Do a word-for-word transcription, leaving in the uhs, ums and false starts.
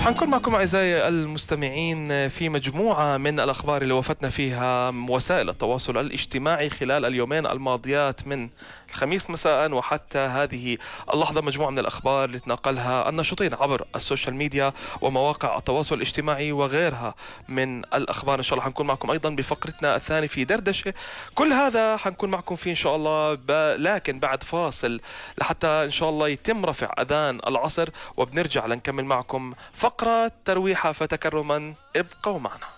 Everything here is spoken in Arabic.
حنكون معكم أعزائي المستمعين في مجموعة من الأخبار اللي وفتنا فيها وسائل التواصل الاجتماعي خلال اليومين الماضيات من الخميس مساء وحتى هذه اللحظة. مجموعة من الأخبار اللي تناقلها الناشطين عبر السوشيال ميديا ومواقع التواصل الاجتماعي وغيرها من الأخبار. إن شاء الله حنكون معكم أيضا بفقرتنا الثانية في دردشة. كل هذا حنكون معكم فيه إن شاء الله، ب... لكن بعد فاصل لحتى إن شاء الله يتم رفع أذان العصر وبنرجع لنكمل معكم فقرة ترويحة فتكرما. ابقوا معنا.